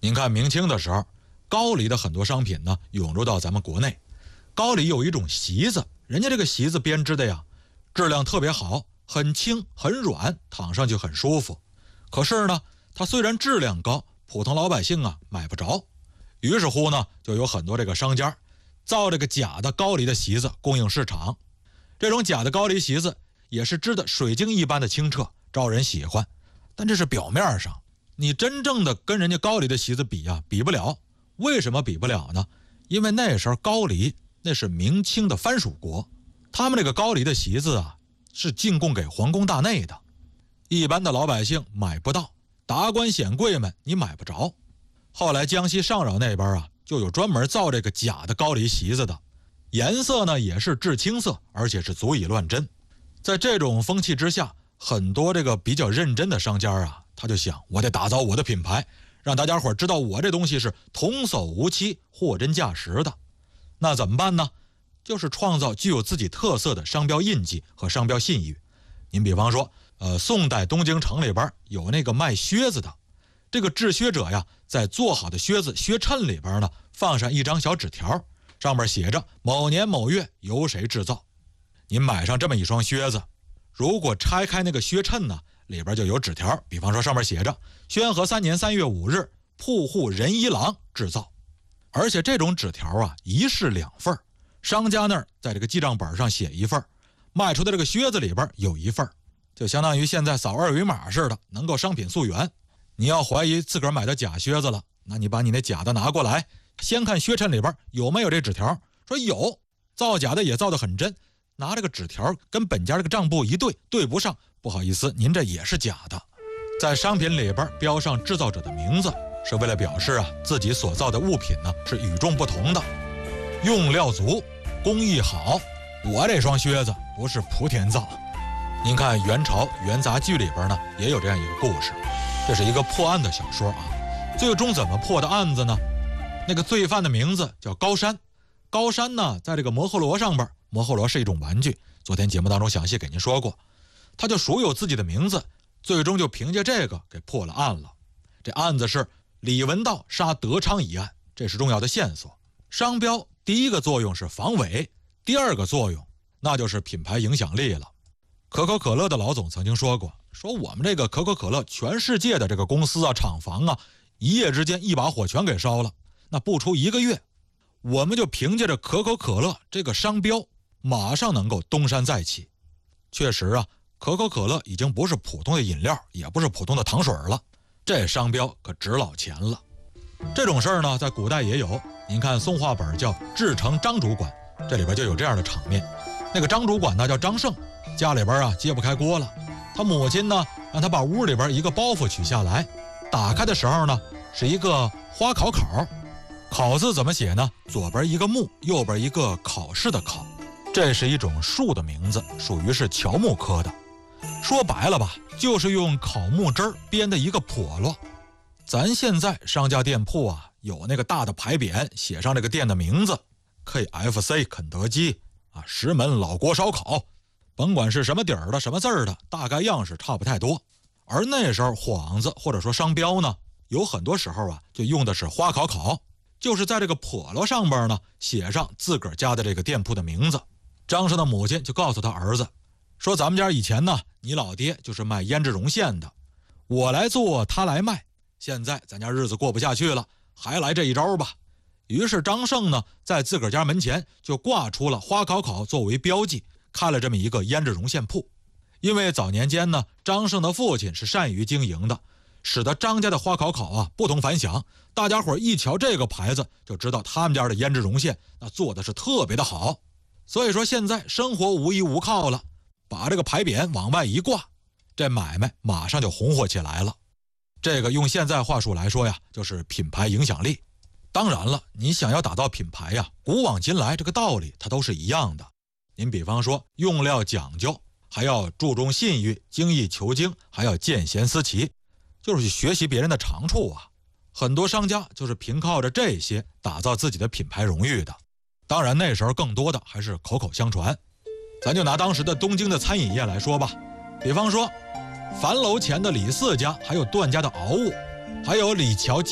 您看明清的时候，高丽的很多商品呢涌入到咱们国内。高丽有一种席子，人家这个席子编织的呀，质量特别好，很轻很软，躺上去很舒服。可是呢，它虽然质量高，普通老百姓啊买不着。于是乎呢，就有很多这个商家造这个假的高丽的席子供应市场。这种假的高丽席子也是织的水晶一般的清澈，招人喜欢。但这是表面上，你真正的跟人家高丽的席子比啊，比不了。为什么比不了呢？因为那时候高丽那是明清的藩属国，他们这个高丽的席子啊，是进贡给皇宫大内的，一般的老百姓买不到，达官显贵们你买不着。后来江西上饶那边啊，就有专门造这个假的高丽席子的，颜色呢也是至青色，而且是足以乱真。在这种风气之下，很多这个比较认真的商家啊，他就想，我得打造我的品牌，让大家伙知道我这东西是童叟无欺、货真价实的。那怎么办呢？就是创造具有自己特色的商标印记和商标信誉。您比方说，宋代东京城里边有那个卖靴子的，这个制靴者呀，在做好的靴子靴衬里边呢，放上一张小纸条，上面写着某年某月由谁制造。您买上这么一双靴子，如果拆开那个靴衬呢，里边就有纸条，比方说上面写着宣和3年3月5日铺户仁一郎制造。而且这种纸条啊，一式2份，商家那儿在这个记账本上写1份，卖出的这个靴子里边有1份，就相当于现在扫2维码似的，能够商品溯源。你要怀疑自个儿买的假靴子了，那你把你那假的拿过来，先看靴衬里边有没有这纸条，说有，造假的也造得很真，拿这个纸条跟本家这个账簿一对，对不上，不好意思，您这也是假的。在商品里边标上制造者的名字，是为了表示啊，自己所造的物品呢是与众不同的，用料足，工艺好。我这双靴子不是莆田造。您看元朝元杂剧里边呢也有这样一个故事，这是一个破案的小说啊。最终怎么破的案子呢？那个罪犯的名字叫高山，高山呢在这个摩诃罗上边，摩诃罗是一种玩具，昨天节目当中详细给您说过，他就署有自己的名字，最终就凭借这个给破了案了。这案子是李文道杀德昌一案，这是重要的线索。商标第一个作用是防伪，第二个作用那就是品牌影响力了。可口可乐的老总曾经说过，说我们这个可口可乐全世界的这个公司啊、厂房啊，一夜之间一把火全给烧了，那不出1个月，我们就凭借着可口可乐这个商标，马上能够东山再起。确实啊，可口可乐已经不是普通的饮料，也不是普通的糖水了，这商标可值老钱了。这种事儿呢，在古代也有。您看宋画本叫《至诚张主管》，这里边就有这样的场面。那个张主管呢叫张胜，家里边啊揭不开锅了，他母亲呢让他把屋里边一个包袱取下来，打开的时候呢是一个花考考，考字怎么写呢？左边一个木，右边一个考试的考，这是一种树的名字，属于是乔木科的。说白了吧，就是用烤木枝编的一个笸箩。咱现在商家店铺啊，有那个大的牌匾，写上这个店的名字 ，KFC 肯德基啊，石门老锅烧烤，甭管是什么底儿的什么字儿的，大概样式差不太多。而那时候幌子或者说商标呢，有很多时候啊就用的是花考考，就是在这个笸箩上边呢写上自个儿家的这个店铺的名字。张胜的母亲就告诉他儿子说，咱们家以前呢，你老爹就是卖胭脂绒线的，我来做他来卖，现在咱家日子过不下去了，还来这一招吧。于是张胜呢在自个儿家门前就挂出了花考考作为标记，开了这么一个胭脂绒线铺。因为早年间呢，张胜的父亲是善于经营的，使得张家的花考考啊不同凡响，大家伙一瞧这个牌子就知道他们家的胭脂绒线那做的是特别的好。所以说现在生活无依无靠了，把这个牌匾往外一挂，这买卖马上就红火起来了。这个用现在话术来说呀，就是品牌影响力。当然了，你想要打造品牌呀，古往今来这个道理它都是一样的。您比方说用料讲究，还要注重信誉，精益求精，还要见贤思齐，就是去学习别人的长处啊。很多商家就是凭靠着这些打造自己的品牌荣誉的。当然那时候更多的还是口口相传。咱就拿当时的东京的餐饮业来说吧，比方说樊楼前的李四家，还有段家的熬物，还有李桥